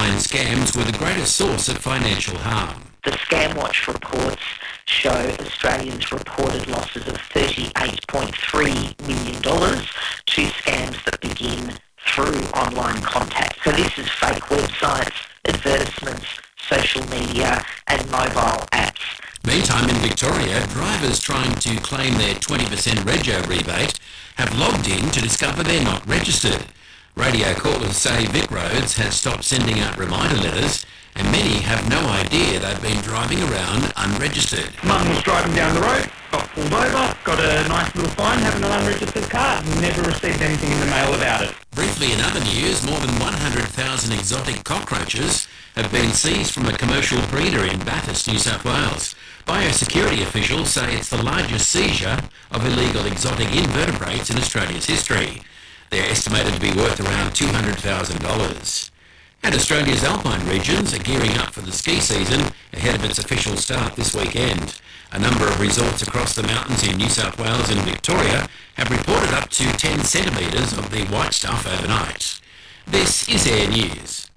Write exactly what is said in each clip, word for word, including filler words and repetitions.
online scams were the greatest source of financial harm. The Scamwatch reports show Australians reported losses of thirty-eight point three million dollars to scams that begin through online contact. So this is fake websites, advertisements, social media and mobile apps. Meantime, in Victoria, drivers trying to claim their twenty percent rego rebate have logged in to discover they're not registered. Radio callers say Vic Roads has stopped sending out reminder letters, and many have no idea they've been driving around unregistered. Mum was driving down the road, got pulled over, got a nice little fine having an unregistered car, never received anything in the mail about it. Briefly, in other news, more than one hundred thousand exotic cockroaches have been seized from a commercial breeder in Bathurst, New South Wales. Biosecurity officials say it's the largest seizure of illegal exotic invertebrates in Australia's history. They're estimated to be worth around two hundred thousand dollars. And Australia's alpine regions are gearing up for the ski season ahead of its official start this weekend. A number of resorts across the mountains in New South Wales and Victoria have reported up to ten centimetres of the white stuff overnight. This is Air News.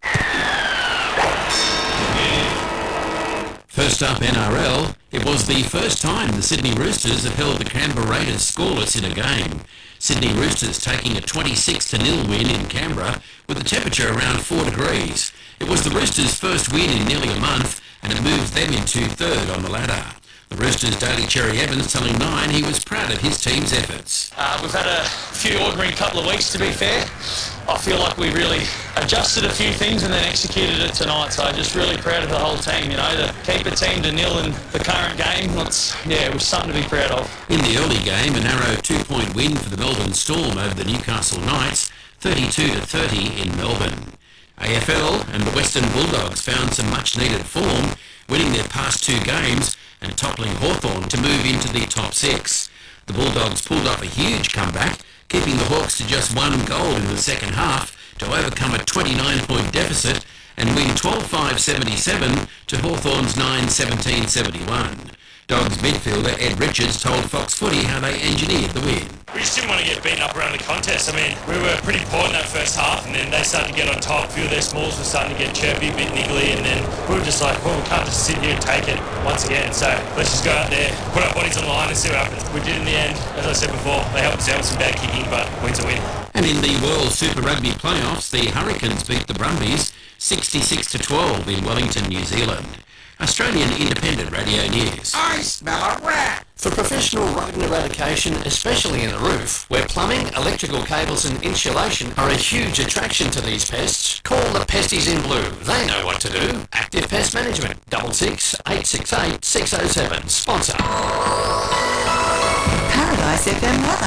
First up, N R L. It was the first time the Sydney Roosters have held the Canberra Raiders scoreless in a game. Sydney Roosters taking a twenty-six to nil win in Canberra with a temperature around four degrees. It was the Roosters' first win in nearly a month, and it moves them into third on the ladder. The Roosters' Daly Cherry Evans telling Nine he was proud of his team's efforts. Uh, we've had a few ordinary couple of weeks, to be fair. I feel like we really adjusted a few things and then executed it tonight, so I'm just really proud of the whole team. You know, to keep a team to nil in the current game, it's, yeah, it was something to be proud of. In the early game, a narrow two-point win for the Melbourne Storm over the Newcastle Knights, thirty-two to thirty in Melbourne. A F L and the Western Bulldogs found some much-needed form, winning their past two games and toppling Hawthorn to move into the top six. The Bulldogs pulled off a huge comeback, keeping the Hawks to just one goal in the second half to overcome a twenty-nine point deficit and win twelve five seventy-seven to Hawthorn's nine seventeen seventy-one. Dogs midfielder Ed Richards told Fox Footy how they engineered the win. We just didn't want to get beaten up around the contest. I mean, we were pretty poor in that first half, and then they started to get on top. A few of their smalls were starting to get chirpy, a bit niggly, and then we were just like, well, we can't just sit here and take it once again. So let's just go out there, put our bodies on the line and see what happens. We did in the end. As I said before, they helped us out with some bad kicking, but win's a win. And in the World Super Rugby playoffs, the Hurricanes beat the Brumbies sixty-six to twelve in Wellington, New Zealand. Australian Independent Radio News. I smell a rat! For professional rodent eradication, especially in the roof, where plumbing, electrical cables and insulation are a huge attraction to these pests, call the Pesties in Blue. They know what to do. Active Pest Management, double six eight six eight six oh seven. Sponsor. Paradise F M weather.